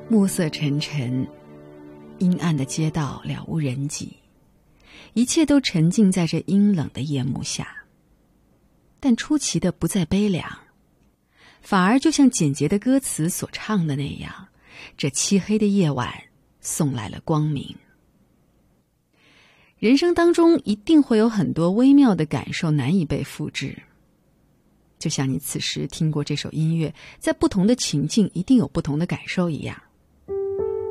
暮色沉沉，阴暗的街道了无人迹，一切都沉浸在这阴冷的夜幕下。但出奇的不再悲凉，反而就像简洁的歌词所唱的那样，这漆黑的夜晚送来了光明。人生当中一定会有很多微妙的感受难以被复制，就像你此时听过这首音乐，在不同的情境一定有不同的感受一样。